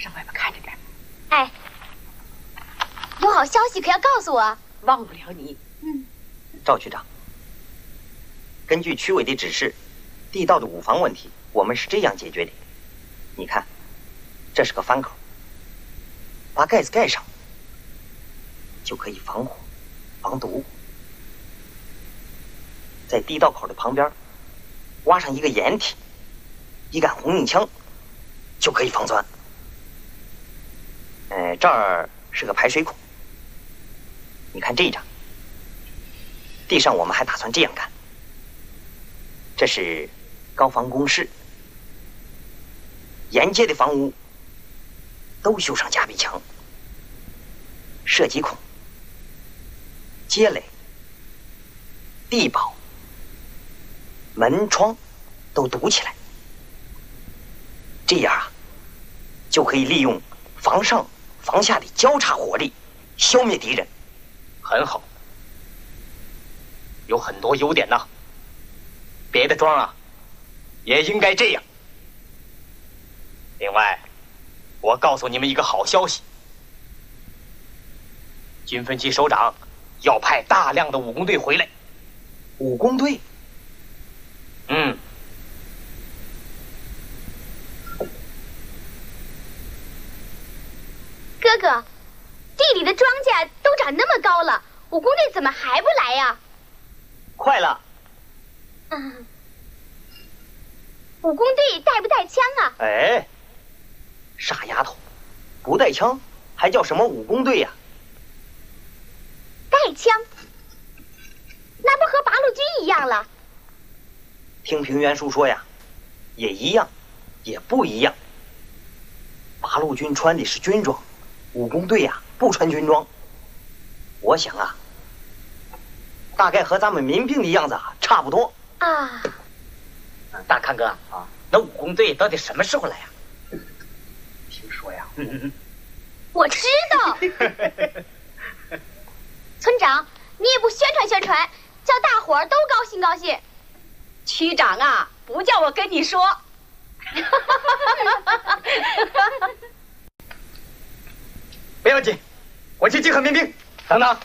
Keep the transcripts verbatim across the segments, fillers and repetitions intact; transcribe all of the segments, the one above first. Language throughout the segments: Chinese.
上外边看着点。 哎，有好消息可要告诉我。 忘不了你。 嗯。 赵局长，根据区委的指示，地道的五防问题我们是这样解决的。你看，这是个翻口，把盖子盖上，就可以防火、防毒。在地道口的旁边挖上一个掩体，一杆红缨枪，就可以防钻。呃，这儿是个排水孔。你看这一张，地上我们还打算这样干。这是高防工事，沿街的房屋都修上夹壁墙、射击孔、街垒、地堡、门窗都堵起来。这样啊，就可以利用房上房下的交叉火力消灭敌人。 很好，有很多优点呐。别的庄啊，也应该这样。另外，我告诉你们一个好消息：军分区首长要派大量的武工队回来。 武工队？ 嗯。 哥哥，地里的庄稼都长那么高了，武工队怎么还不来呀？ 快了。 嗯。武工队带不带枪啊？ 哎，傻丫头，不带枪还叫什么武工队呀？ 带枪，那不和八路军一样了？ 听平原叔说呀，也一样，也不一样。八路军穿的是军装，武工队呀不穿军装。我想啊，大概和咱们民兵的样子啊差不多啊。 大康哥啊，那武工队到底什么时候来呀？ 听说呀， 嗯嗯嗯， 我知道。村长，你也不宣传宣传，叫大伙儿都高兴高兴。 区长啊，不叫我跟你说。 不要紧，我去集合民兵。等等，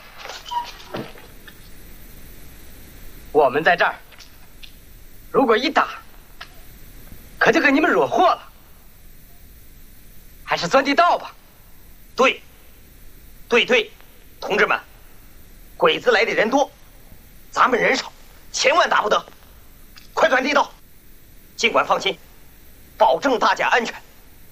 我们在这儿，如果一打，可就给你们惹祸了。还是钻地道吧。 对，对对，同志们，鬼子来的人多，咱们人少，千万打不得。快钻地道，尽管放心，保证大家安全。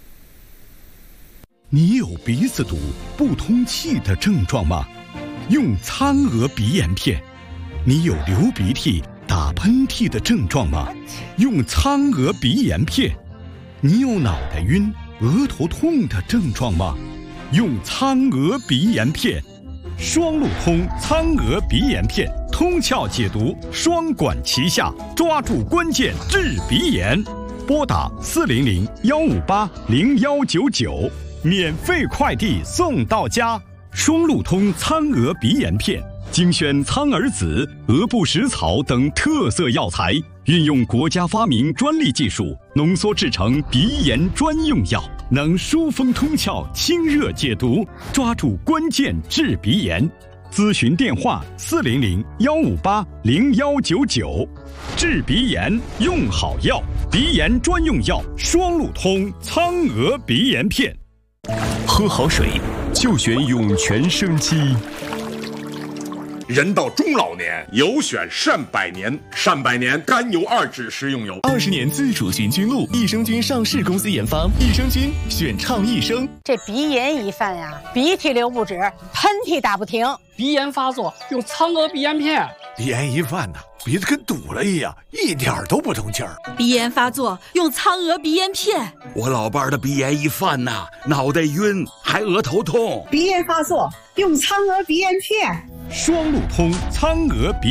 你有鼻子堵、不通气的症状吗？用苍娥鼻炎片。你有流鼻涕、打喷嚏的症状吗？用苍娥鼻炎片。你有脑袋晕、额头痛的症状吗？用苍娥鼻炎片。双路通苍娥鼻炎片，通窍解毒，双管齐下，抓住关键治鼻炎。拨打四零零幺五八零幺九九。免费快递送到家，双路通苍娥鼻炎片，精选苍耳子、鹅不食草等特色药材，运用国家发明专利技术，浓缩制成鼻炎专用药，能疏风通窍、清热解毒，抓住关键治鼻炎。咨询电话：四零零幺五八零幺九九。治鼻炎用好药，鼻炎专用药双路通苍娥鼻炎片。喝好水就选涌泉生机。 人到中老年，有选善百年。善百年甘油二酯食用油， 二十年自主寻菌露，益生菌上市公司研发，益生菌选畅益生。 这鼻炎一犯呀，鼻涕流不止，喷嚏打不停。 鼻炎发作用苍娥鼻炎片。 鼻炎一犯呢，鼻子跟堵了一样，一点都不通气儿。 鼻炎发作用苍娥鼻炎片。 我老伴儿的鼻炎一犯呐，脑袋晕，还额头痛。 鼻炎发作用苍娥鼻炎片。 双路通苍娥鼻